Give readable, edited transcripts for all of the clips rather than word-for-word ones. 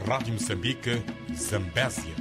Rádio Moçambique, Zambésia.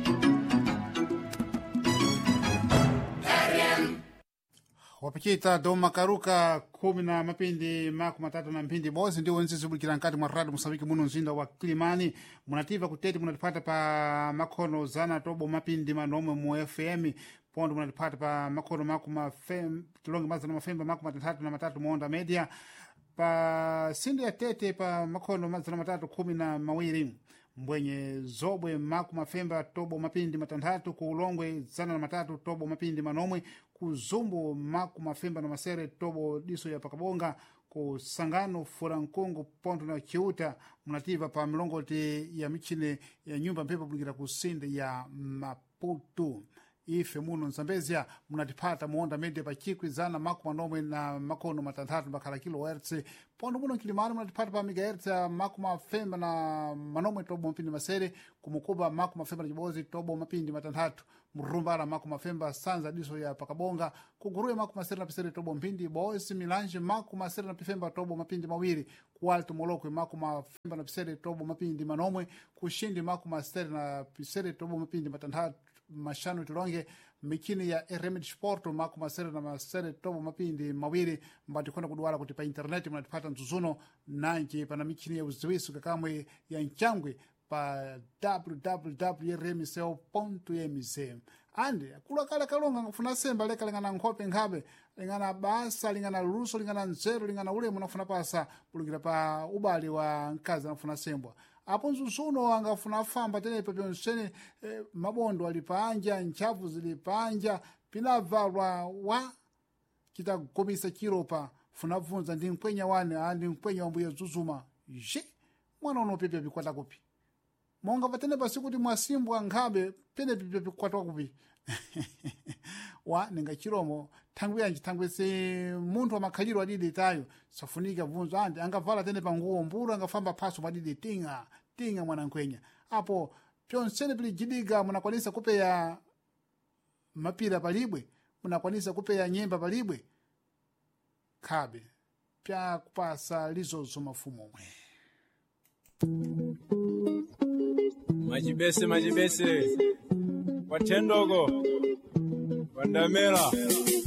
Wapachita doma karuka 10 na mapindi maku matatu na mpindi bosi ndio wenzi zubukira nkati mwa Radio Mosambiki muno nzinda wa Kilimani munativa kuteti munatipata pa makono zana tobo mapindi manomwe mu FM pondo munatipata pa makono maku mafem kilongi mazana mafemba maku matatu na matatu muonda media pa sindi ya tete pa makono mazana matatu 12 mbwenye zobwe maku mafemba tobo mapindi matandatu kuulongwe zana na matatu tobo mapindi manomwe kuzumbu maku mafemba na masere tobo diso ya pakabonga ku sangano furankungu ponto na chiuta munativa pa milongoti ya michine ya nyumba mpepo bulikira kusinde ya Maputo ife muno Nzambezia munatipata muonda media pa chikwi zana maku manomwe na makono matandatu bakala kilohertz pondo muno Kilimani munatipata pa megahertz maku mafemba na manomwe tobo mapindi masere kumukuba maku mafemba na jibozi tobo mapindi matandatu murumbara maku mafemba sanza diso ya pakabonga kuguruye maku masere na pisere tobo mpindi boisi milanje maku masere na pifemba tobo mapindi mawiri kualto molokwe maku mafemba na pisere tobo mapindi manomwe kushindi maku masere na pisere tobo mapindi matandatu mashano tulonge mikini ya Remedy Sport maku masere na masere tobo mapindi mawiri mbati kwenda kuduwala kuti pa internet mnatipata nzuzuno nanji pana mikini ya uziwisu kakamwe ya nchangwe pa www.rmco.mz ande kula kala kalonga ngafuna semba leka lingana nkhope nkhabe lingana basa lingana luso lingana nzero lingana ule munafuna pasa bulukira pa ubali wa nkazi nafuna sembwa apo nzuzuno angafuna famba tene pepensene mabondo alipanja nchavu zilipanja pinavalwa wa kitagomisa chiropa funavunza ndi mkwenya wane andi mkwenya wambuye zuzuma je mwana uno pepe bikwata kupi monga patene basi kuti mwasimbwa nkhabe pene pepe bikwata kupi wa ninga chiromo tangu yanji tangu se muntu wa makhaliro adidi tayo safunika vunzo andi angavala tene panguo mburu angafamba paso padidi tinga mwana nkwenya apo pyonsene pili jidiga munakwanisa kupeya mapira palibwe munakwanisa kupeya nyemba palibwe khabe pya kupasa lizozo mafumo mwe majibese watendogo wandamela